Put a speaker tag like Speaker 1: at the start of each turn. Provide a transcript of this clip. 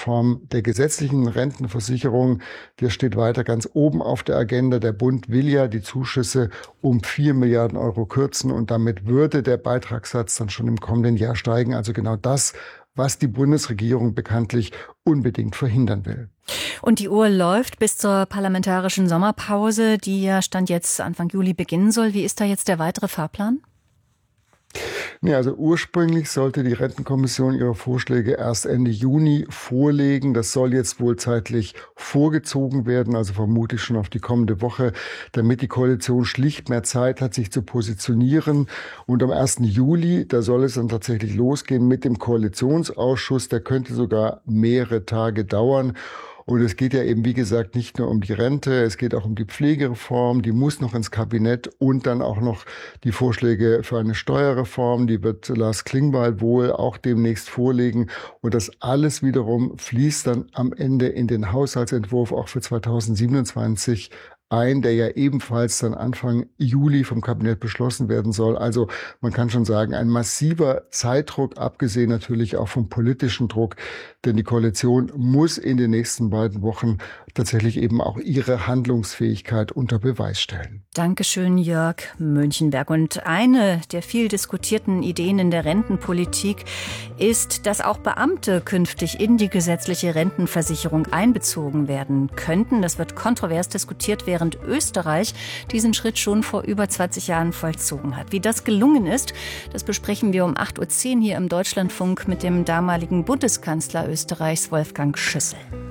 Speaker 1: Reform der gesetzlichen Rentenversicherung. Das steht weiter ganz oben auf der Agenda. Der Bund will ja die Zuschüsse um 4 Milliarden Euro kürzen und damit würde der Beitragssatz dann schon im kommenden Jahr steigen. Also genau das, was die Bundesregierung bekanntlich unbedingt verhindern will.
Speaker 2: Und die Uhr läuft bis zur parlamentarischen Sommerpause, die ja Stand jetzt Anfang Juli beginnen soll. Wie ist da jetzt der weitere Fahrplan?
Speaker 1: Nee, also ursprünglich sollte die Rentenkommission ihre Vorschläge erst Ende Juni vorlegen. Das soll jetzt wohl zeitlich vorgezogen werden, also vermutlich schon auf die kommende Woche, damit die Koalition schlicht mehr Zeit hat, sich zu positionieren. Und am 1. Juli, da soll es dann tatsächlich losgehen mit dem Koalitionsausschuss. Der könnte sogar mehrere Tage dauern. Und es geht ja eben, wie gesagt, nicht nur um die Rente, es geht auch um die Pflegereform, die muss noch ins Kabinett und dann auch noch die Vorschläge für eine Steuerreform, die wird Lars Klingbeil wohl auch demnächst vorlegen. Und das alles wiederum fließt dann am Ende in den Haushaltsentwurf auch für 2027 ein, der ja ebenfalls dann Anfang Juli vom Kabinett beschlossen werden soll. Also man kann schon sagen, ein massiver Zeitdruck, abgesehen natürlich auch vom politischen Druck, denn die Koalition muss in den nächsten beiden Wochen tatsächlich eben auch ihre Handlungsfähigkeit unter Beweis stellen.
Speaker 2: Dankeschön, Jörg Münchenberg. Und eine der viel diskutierten Ideen in der Rentenpolitik ist, dass auch Beamte künftig in die gesetzliche Rentenversicherung einbezogen werden könnten. Das wird kontrovers diskutiert, während Österreich diesen Schritt schon vor über 20 Jahren vollzogen hat. Wie das gelungen ist, das besprechen wir um 8.10 Uhr hier im Deutschlandfunk mit dem damaligen Bundeskanzler Österreichs, Wolfgang Schüssel.